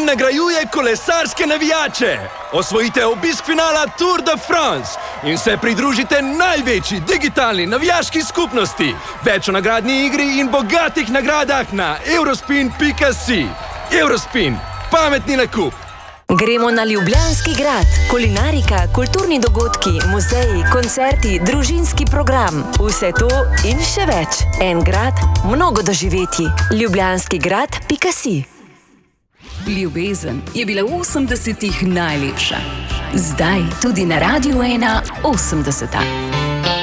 nagrajuje kolesarske navijače. Osvojite obisk finala Tour de France in se pridružite največji digitalni navijaški skupnosti. Več o nagradni igri in bogatih nagradah na eurospin.si. Eurospin. Pametni nakup. Gremo na Ljubljanski grad. Kulinarika, kulturni dogodki, muzeji, koncerti, družinski program. Vse to in še več. En grad, mnogo doživetij. ljubljanskigrad.si. Ljubezen je bila v 80-ih najlepša. Zdaj tudi na Radiu 1 80.